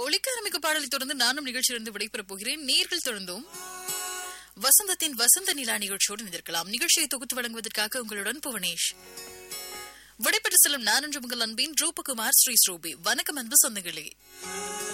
ஒலிக்க ஆரம்பிக்கும் பாடலை தொடர்ந்து நானும் நிகழ்ச்சியிலிருந்து விடைபெறப் போகிறேன். நேர்கள் தொடர்ந்தும் வசந்தத்தின் வசந்த நிலா நிகழ்ச்சியோடு நிற்கலாம். நிகழ்ச்சியை தொகுத்து வழங்குவதற்காக உங்களுடன் புவனேஷ். விடைபெற்று செல்லும் நான் என்று உங்கள் அன்பின் ரூபகுமார் ஸ்ரீ ஸ்ரூபி. வணக்கம் அன்பு சொந்தங்களே.